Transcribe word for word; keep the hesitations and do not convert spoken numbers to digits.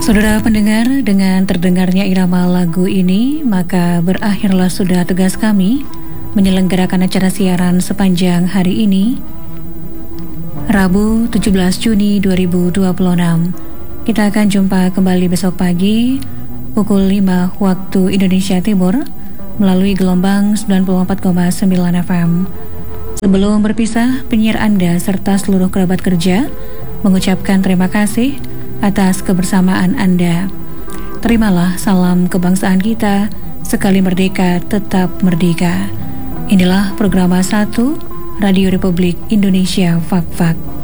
Saudara pendengar, dengan terdengarnya irama lagu ini, maka berakhirlah sudah tugas kami menyelenggarakan acara siaran sepanjang hari ini, Rabu tujuh belas Juni dua ribu dua puluh enam. Kita akan jumpa kembali besok pagi pukul lima waktu Indonesia Timur melalui gelombang sembilan puluh empat koma sembilan F M. Sebelum berpisah, penyiar Anda serta seluruh kerabat kerja mengucapkan terima kasih atas kebersamaan Anda. Terimalah salam kebangsaan kita, sekali merdeka tetap merdeka. Inilah program satu Radio Republik Indonesia Fak-Fak.